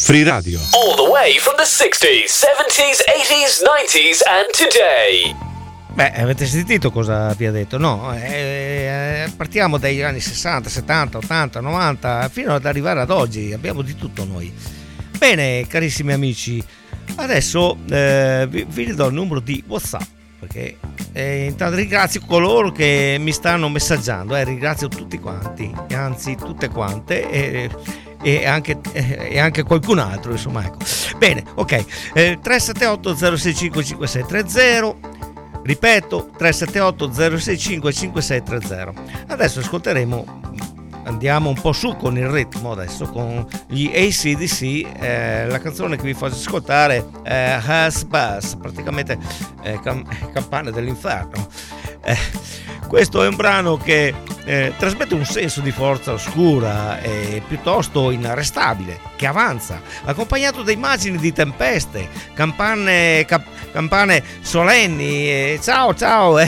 Free Radio. All the way from the 60s, 70s, 80s, 90s and today. Beh, avete sentito cosa vi ha detto? No, partiamo dagli anni 60, 70, 80, 90 fino ad arrivare ad oggi, abbiamo di tutto noi. Bene, carissimi amici, adesso vi do il numero di WhatsApp, perché intanto ringrazio coloro che mi stanno messaggiando, ringrazio tutti quanti, anzi tutte quante, e anche qualcun altro, insomma, ecco. Bene, ok, 378 065 5630, ripeto, 378 065 5630. Adesso andiamo un po' su con il ritmo, adesso con gli AC/DC, la canzone che vi faccio ascoltare è Hush Bus, praticamente campane dell'inferno. Questo è un brano che trasmette un senso di forza oscura e piuttosto inarrestabile, che avanza, accompagnato da immagini di tempeste, campane solenni, ciao,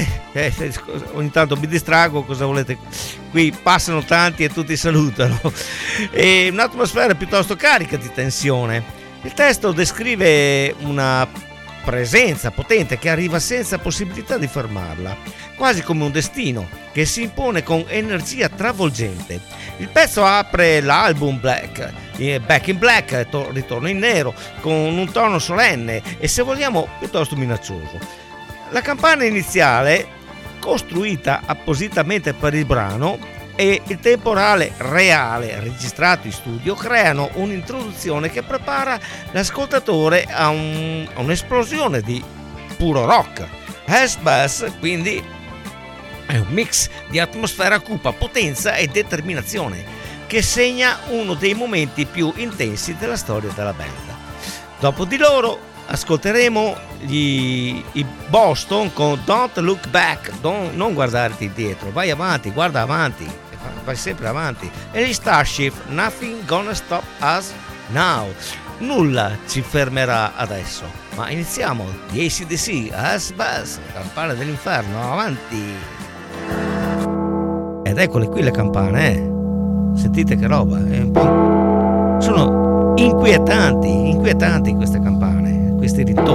ogni tanto mi distrago, cosa volete? Qui passano tanti e tutti salutano, e un'atmosfera piuttosto carica di tensione. Il testo descrive una presenza potente che arriva senza possibilità di fermarla, quasi come un destino che si impone con energia travolgente. Il pezzo apre l'album Back in Black, ritorno in nero, con un tono solenne e, se vogliamo, piuttosto minaccioso. La campana iniziale, costruita appositamente per il brano, e il temporale reale registrato in studio creano un'introduzione che prepara l'ascoltatore a un'esplosione di puro rock. Hush Bus, quindi, è un mix di atmosfera cupa, potenza e determinazione che segna uno dei momenti più intensi della storia della band. Dopo di loro ascolteremo i Boston con Don't Look Back, non guardarti indietro, vai avanti, guarda avanti, vai sempre avanti. E gli Starship, Nothing Gonna Stop Us Now, nulla ci fermerà adesso. Ma iniziamo, gli AC/DC, Hush Bus, campane dell'inferno, avanti. Ed eccole qui le campane, sentite che roba, sono inquietanti queste campane, questi ritorni.